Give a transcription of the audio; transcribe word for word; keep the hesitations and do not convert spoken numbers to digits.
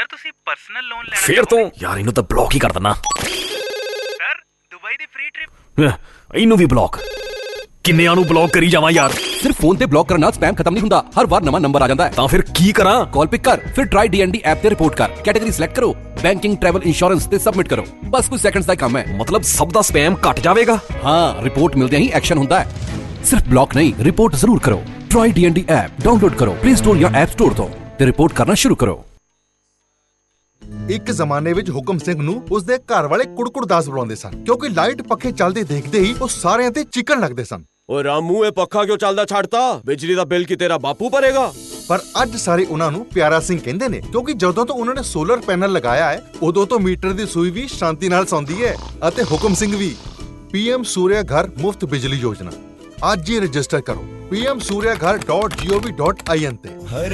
Sir ਤੁਸੀਂ personal loan ਲੈਣਾ ਫੇਰ ਤੋਂ ਯਾਰ ਇਹਨੂੰ ਤਾਂ ਬਲੌਕ ਹੀ ਕਰ ਦਿੰਨਾ। ਸਰ ਦੁਬਈ ਦੀ ਫ੍ਰੀ ਟ੍ਰਿਪ ਇਹਨੂੰ ਵੀ ਬਲੌਕ। ਕਿੰਨਿਆਂ ਨੂੰ ਬਲੌਕ ਕਰੀ ਜਾਵਾਂ ਯਾਰ। ਸਿਰਫ ਫੋਨ ਤੇ ਬਲੌਕ ਕਰਨ ਨਾਲ ਸਪੈਮ ਖਤਮ ਨਹੀਂ ਹੁੰਦਾ, ਹਰ ਵਾਰ ਨਵਾਂ ਨੰਬਰ ਆ ਜਾਂਦਾ ਹੈ। ਤਾਂ ਫਿਰ ਕੀ ਕਰਾਂ? ਕਾਲ ਪਿਕ ਕਰ, ਫਿਰ try D N D app ਤੇ ਰਿਪੋਰਟ ਕਰ, ਕੈਟੇਗਰੀ ਸਿਲੈਕਟ ਕਰੋ, ਬੈਂਕਿੰਗ, ਟਰੈਵਲ, ਇੰਸ਼ੋਰੈਂਸ ਤੇ ਸਬਮਿਟ ਕਰੋ। ਬਸ ਕੁਝ ਸੈਕਿੰਡਸ ਦਾ ਕੰਮ ਹੈ। ਮਤਲਬ ਸਭ ਦਾ ਸਪੈਮ ਘਟ ਜਾਵੇਗਾ? ਹਾਂ, ਰਿਪੋਰਟ ਮਿਲਦਿਆਂ ਹੀ ਐਕਸ਼ਨ ਹੁੰਦਾ ਹੈ। ਸਿਰਫ ਬਲੌਕ ਨਹੀਂ, ਰਿਪੋਰਟ ਜ਼ਰੂਰ ਕਰੋ। Try D N D app download ਕਰੋ ਪਲੇ ਸਟੋਰ ਜਾਂ ਐਪ ਸਟੋਰ ਤੋਂ ਤੇ ਰਿਪੋਰਟ ਕਰਨਾ ਸ਼ੁਰੂ ਕਰੋ। ਇੱਕ ਜ਼ਮਾਨੇ ਵਿੱਚ ਹੁਕਮ ਸਿੰਘ ਨੂੰ ਉਸਦੇ ਘਰ ਵਾਲੇ ਕੁੜਕੁੜ ਦਾਸ ਬੁਲਾਉਂਦੇ ਸਨ, ਕਿਉਂਕਿ ਲਾਈਟ ਪੱਖੇ ਚੱਲਦੇ ਦੇਖਦੇ ਹੀ ਉਹ ਸਾਰਿਆਂ ਤੇ ਚੀਕਣ ਲੱਗਦੇ ਸਨ। ਓਏ ਰਾਮੂ, ਇਹ ਪੱਖਾ ਕਿਉਂ ਚੱਲਦਾ ਛੱਡਤਾ? ਬਿਜਲੀ ਦਾ ਬਿੱਲ ਕੀ ਤੇਰਾ ਬਾਪੂ ਭਰੇਗਾ? ਪਰ ਅੱਜ ਸਾਰੇ ਉਹਨਾਂ ਨੂੰ ਪਿਆਰਾ ਸਿੰਘ ਕਹਿੰਦੇ ਨੇ, ਕਿਉਂਕਿ ਜਦੋਂ ਤੋਂ ਉਹਨਾਂ ਨੇ ਸੋਲਰ ਪੈਨਲ ਲਗਾਇਆ ਹੈ ਉਦੋਂ ਤੋਂ ਮੀਟਰ ਦੀ ਸੂਈ ਵੀ ਸ਼ਾਂਤੀ ਨਾਲ ਸੌਂਦੀ ਹੈ ਅਤੇ ਹੁਕਮ ਸਿੰਘ ਵੀ। ਪੀਐਮ ਸੂਰਿਆ ਘਰ ਮੁਫਤ ਬਿਜਲੀ ਯੋਜਨਾ ਅੱਜ ਹੀ ਰਜਿਸਟਰ ਕਰੋ ਪੀ ਐਮ ਸੂਰਿਆ ਘਰ ਡਾਟ ਜੀ ਓ ਵੀ ਡਾਟ ਆਈ ਐਨ ਤੇ।